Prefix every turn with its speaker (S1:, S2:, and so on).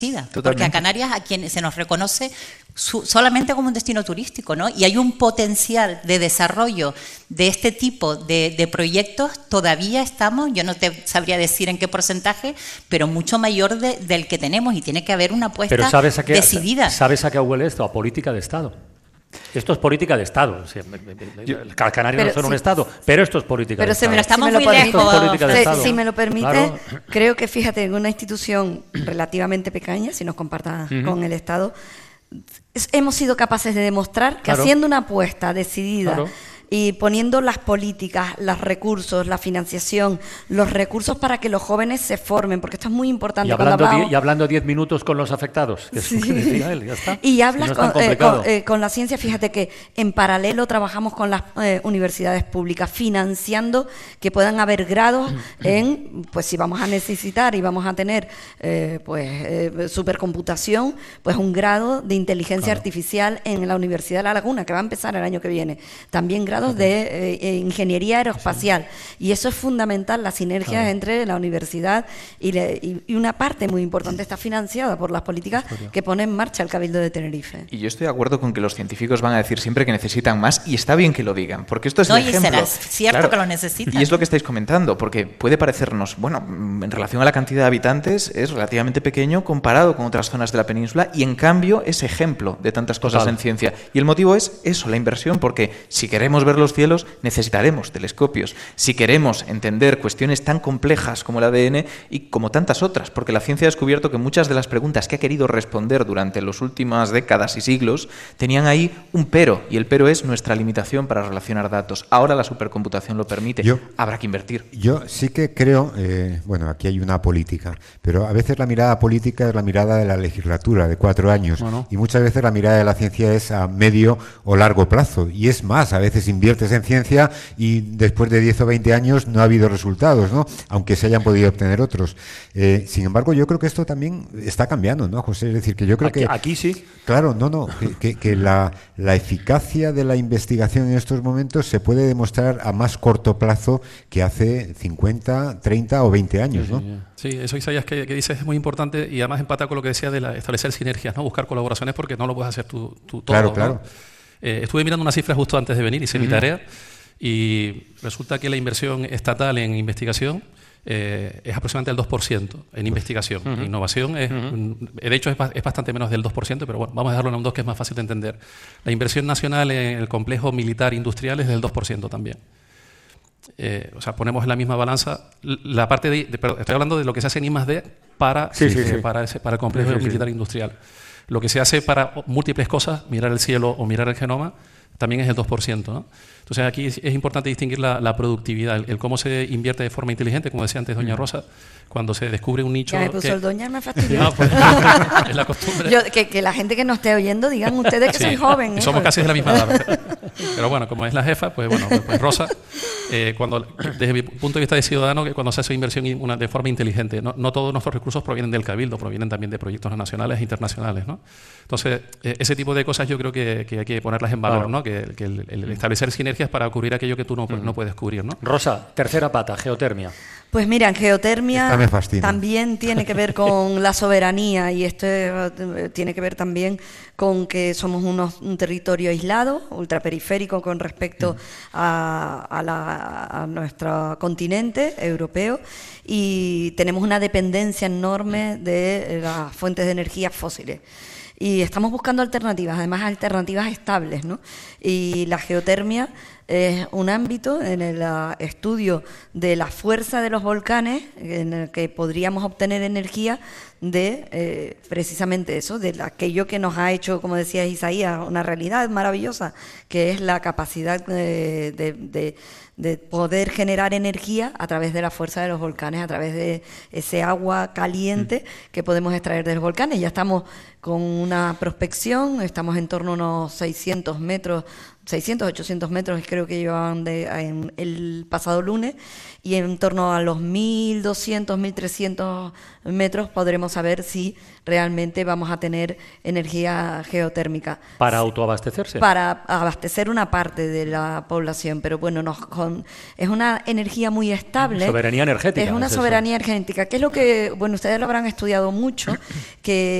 S1: porque a Canarias, a quien se nos reconoce solamente como un destino turístico, ¿no? Y hay un potencial de desarrollo de este tipo de proyectos, todavía estamos, yo no te sabría decir en qué porcentaje, pero mucho mayor del que tenemos, y tiene que haber una apuesta decidida.
S2: ¿Sabes a qué huele esto? A política de Estado. Esto es política de Estado. Canarias no son un Estado, pero esto es política de Estado.
S1: Pero estamos muy lejos.
S3: Si me lo permite, claro. Creo que, fíjate, en una institución relativamente pequeña, si nos compartas con el Estado, hemos sido capaces de demostrar que haciendo una apuesta decidida y poniendo las políticas, los recursos, la financiación, los recursos para que los jóvenes se formen, porque esto es muy importante.
S2: Y hablando 10 minutos con los afectados, que es lo que decía él, ya está.
S3: Y hablas con la ciencia, fíjate que en paralelo trabajamos con las universidades públicas, financiando que puedan haber grados en, pues si vamos a necesitar y vamos a tener supercomputación, pues un grado de inteligencia artificial en la Universidad de La Laguna, que va a empezar el año que viene. También grados de ingeniería aeroespacial, y eso es fundamental, las sinergias entre la universidad y una parte muy importante está financiada por las políticas que pone en marcha el Cabildo de Tenerife.
S4: Y yo estoy de acuerdo con que los científicos van a decir siempre que necesitan más, y está bien que lo digan, porque esto es el ejemplo.
S1: Y será cierto que lo necesitan.
S4: Y es lo que estáis comentando, porque puede parecernos, bueno, en relación a la cantidad de habitantes es relativamente pequeño comparado con otras zonas de la península, y en cambio es ejemplo de tantas cosas en ciencia. Y el motivo es eso, la inversión, porque si queremos ver los cielos necesitaremos telescopios. Si queremos entender cuestiones tan complejas como el ADN y como tantas otras, porque la ciencia ha descubierto que muchas de las preguntas que ha querido responder durante las últimas décadas y siglos tenían ahí un pero, y el pero es nuestra limitación para relacionar datos. Ahora la supercomputación lo permite, habrá que invertir.
S5: Yo sí que creo, bueno, aquí hay una política, pero a veces la mirada política es la mirada de la legislatura de 4 años, y muchas veces la mirada de la ciencia es a medio o largo plazo, y es más, a veces inviertes en ciencia y después de 10 o 20 años no ha habido resultados, ¿no? Aunque se hayan podido obtener otros. Sin embargo, yo creo que esto también está cambiando, ¿no, José? Es decir, que yo creo que...
S2: Aquí sí.
S5: Claro, que la eficacia de la investigación en estos momentos se puede demostrar a más corto plazo que hace 50, 30 o 20 años, ¿no?
S6: Sí, eso, Isaías, que dices es muy importante, y además empata con lo que decía de establecer sinergias, ¿no? Buscar colaboraciones, porque no lo puedes hacer tú todo.
S5: Claro.
S6: ¿no? Estuve mirando una cifra justo antes de venir, hice mi tarea, y resulta que la inversión estatal en investigación es aproximadamente el 2% en investigación. Innovación de hecho es bastante menos del 2%, pero bueno, vamos a dejarlo en un 2%, que es más fácil de entender. La inversión nacional en el complejo militar industrial es del 2% también. O sea, ponemos en la misma balanza la parte pero estoy hablando de lo que se hace en I+D para el complejo militar industrial. Lo que se hace para múltiples cosas, mirar el cielo o mirar el genoma, también es el 2%, ¿no? Entonces aquí es importante distinguir la productividad, el cómo se invierte de forma inteligente, como decía antes doña Rosa, cuando se descubre un nicho...
S3: Ya me puso el doña, me fastidió.
S6: No, pues, es la costumbre.
S3: Que la gente que nos esté oyendo digan ustedes que soy joven.
S6: Y somos casi de la misma edad. Pero bueno, como es la jefa, pues bueno, pues Rosa, desde mi punto de vista de ciudadano, que cuando se hace inversión de forma inteligente, no todos nuestros recursos provienen del Cabildo, provienen también de proyectos nacionales e internacionales, ¿no? Entonces, ese tipo de cosas yo creo que hay que ponerlas en valor, ¿no? Que el establecer sinergias para cubrir aquello que tú no puedes cubrir, ¿no?
S2: Rosa, tercera pata, geotermia.
S3: Pues mira, en geotermia también tiene que ver con la soberanía, y esto tiene que ver también con que somos un territorio aislado, ultraperiférico con respecto a nuestro continente europeo, y tenemos una dependencia enorme de las fuentes de energía fósiles. Y estamos buscando alternativas, además alternativas estables, ¿no? Y la geotermia es un ámbito en el estudio de la fuerza de los volcanes en el que podríamos obtener energía de precisamente eso, de aquello que nos ha hecho, como decía Isaías, una realidad maravillosa, que es la capacidad de poder generar energía a través de la fuerza de los volcanes, a través de ese agua caliente que podemos extraer de los volcanes. Ya estamos con una prospección, estamos en torno a unos 600 metros 600, 800 metros creo que llevaban en el pasado lunes, y en torno a los 1.200, 1.300 metros podremos saber si realmente vamos a tener energía geotérmica.
S2: ¿Para autoabastecerse?
S3: Para abastecer una parte de la población, pero bueno, es una energía muy estable.
S2: Soberanía energética.
S3: Es una soberanía energética, que es lo que, bueno, ustedes lo habrán estudiado mucho, que